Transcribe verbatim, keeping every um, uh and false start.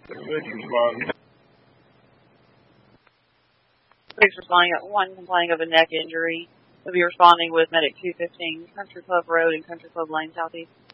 Respond. Six responding at one, complaining of a neck injury. We'll be responding with Medic two fifteen, Country Club Road and Country Club Lane Southeast.